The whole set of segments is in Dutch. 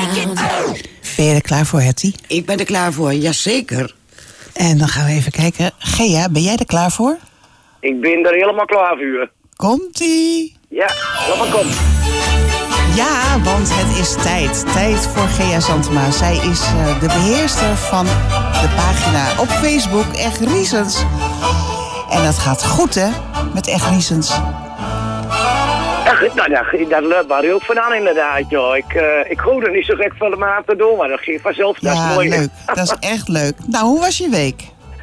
Ben je er klaar voor, Hetty? Ik ben er klaar voor, jazeker. En dan gaan we even kijken. Gea, ben jij er klaar voor? Ik ben er helemaal klaar voor. Komt-ie! Ja, laat maar komen. Ja, want het is tijd. Tijd voor Gea Santema. Zij is de beheerster van de pagina op Facebook, Echt Reasons. En dat gaat goed, hè, met Echt Reasons. Dat loopt waar heel van aan inderdaad, joh. Ik hoor er niet zo gek van de maand te doen, maar dat geeft vanzelf. Dat is mooi. Leuk. Dat is echt leuk. Nou, hoe was je week?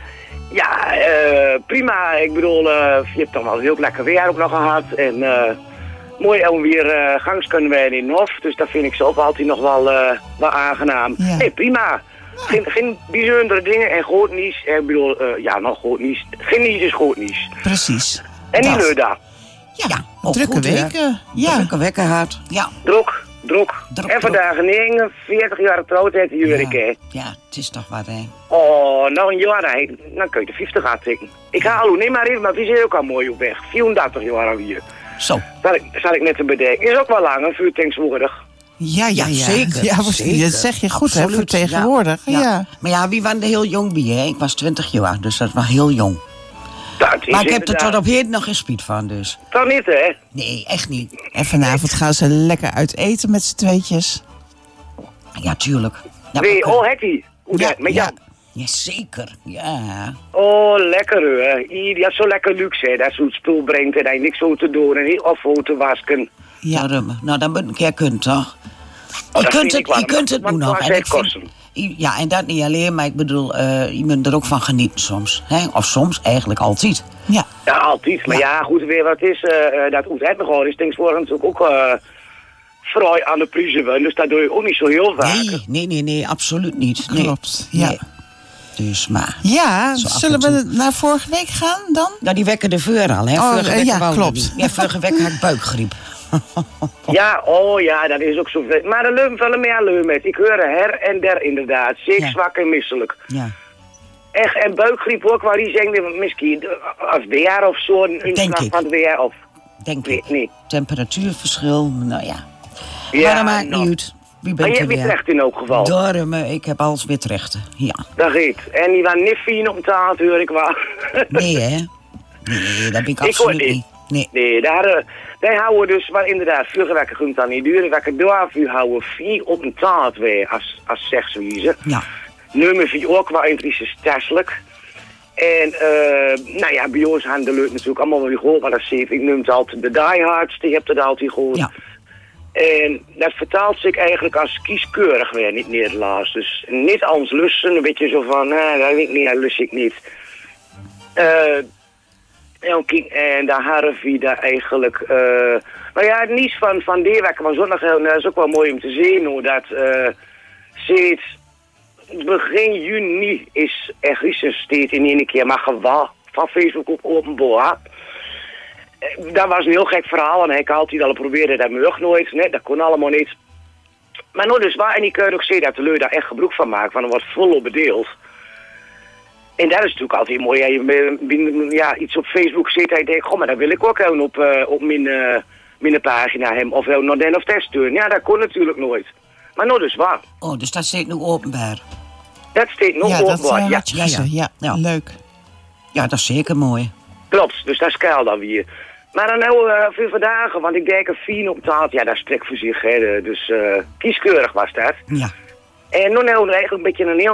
Ja, prima. Ik bedoel, je hebt toch wel heel lekker weer ook nog gehad. En mooi om weer gangs kunnen wij in Hof. Dus dat vind ik zelf altijd nog wel aangenaam. Ja. Nee, prima. Geen bijzondere dingen en groot nieuws. Ik bedoel, nog groot nieuws. Geen nieuws is groot nieuws. Precies. En die Dat. Leuda. Ja, Drukke goed, hè? weken. Ja. Drukke wekken hard. Ja. Druk. Druk, En vandaag 49 jaar getrouwd uit de Jurik, hè. Ja, het is toch wat, hè? Oh, nou een jaar, hè. Dan kun je de 50 gaan tikken. Ik ga al niet maar even, maar die zit ook al mooi op weg. 34 jaar alweer. Zo. Zal ik net te bedenken. Is ook wel lang, een vuur tegenwoordig. Ja, zeker. Ja, Zeker. dat zeg je goed, Absoluut, hè, voor tegenwoordig. Ja. Maar ja, wie was er heel jong bij, hè? Ik was 20 jaar, dus dat was heel jong. Dat is Maar ik heb er inderdaad- tot op heden nog geen spiet van, dus. Toch niet, hè? Nee, echt niet. En vanavond gaan ze lekker uit eten met z'n tweetjes. Ja, tuurlijk. Ja, Nee, Hetty. Hoe dat? Met jou? Jazeker, ja. Oh, lekker, hoor. Die had zo lekker luxe, hè. Dat zo'n spul brengt en hij niks voor te doen en niet afvoer te wasken. Ja. Nou, dan moet een keer kunnen, toch? dat Je vind ik wel, kunt het maar nu het nog. was En echt ik vind- kosten. Ja, en dat niet alleen, maar ik bedoel, je moet er ook van genieten soms. Hè? Of soms, eigenlijk altijd. Ja. Ja, altijd. Maar ja, goed, weer wat is. Dat Oet gewoon is, denk ik, voor natuurlijk ook vrij aan de prijzen. Dus dat doe je ook niet zo heel vaak. Nee, absoluut niet. Nee. Klopt, ja. Nee. Dus maar. Ja, Zo af zullen en we naar vorige week gaan dan? Nou, die wekken de veur al, hè? Oh, Vorige week ja, wouden we klopt. niet. Ja, vorige week had ik buikgriep. Ja, dat is ook zo. Maar er leunt wel meer leuk met. Ik hoor her en der inderdaad. Ziek, Ja. zwak en misselijk. Ja. Echt, en buikgriep ook, waar die zeggen, misschien als weer of zo. Een Denk ik. van het weer of... Denk Nee, ik. nee. Temperatuurverschil, nou ja. Ja, Maar dat maakt nou. niet uit. Wie Maar bent je er hebt weer weer? terecht in elk geval. Darmen, ik heb alles weer terechten. Ja. Dat gaat. En die waren niet fijn op taal, hoor ik wel. Nee, hè? Nee, dat ben ik hoor absoluut niet. niet. Nee. Nee, daar houden dus, maar inderdaad, vroeger wekken gunt dan niet duren. Wekken door, u houden 4 op een taart weer, als zegswijze. Ja. Nummer 4 ook wel is testelijk. En, nou ja, bij ons gaan de leuk natuurlijk allemaal wel weer gehoord, maar dat zie ik noem het altijd de diehards, die hebt het altijd gehoord. Ja. En dat vertaalt zich eigenlijk als kieskeurig weer, niet Nederlands. Dus niet als lussen, een beetje zo van, dat weet ik niet, dat lust ik niet. En daar hadden we daar eigenlijk, nou ja, het nieuws van die wekken was ook nog heel, dat is ook wel mooi om te zien, hoe dat zit. Begin juni is er steeds in één keer, maar gewoon van Facebook op openbaar. Dat was een heel gek verhaal en ik altijd al probeerde dat mag nooit, nee, dat kon allemaal niet. Maar nou dus waar, en ik kan ook zien dat de lui daar echt gebruik van maakt, want er wordt volop bedeeld. En dat is natuurlijk altijd mooi, ja, iets op Facebook zit en je denkt, goh, maar dat wil ik ook gewoon op mijn pagina hebben, of wel naar den of test doen. Ja, dat kon natuurlijk nooit. Maar nou dus waar. Oh, dus dat zit nu openbaar. Dat steekt nog Ja, op. dat Ja, had je gezegd. Ja, Ja. leuk. Ja, dat is zeker mooi. klopt. Dus dat is keil dan weer. Maar dan nou veel vandaag, want ik denk een 4 op taal, ja, dat spreekt voor zich. Hè. Dus kieskeurig was dat. Ja. En nu eigenlijk een beetje een heel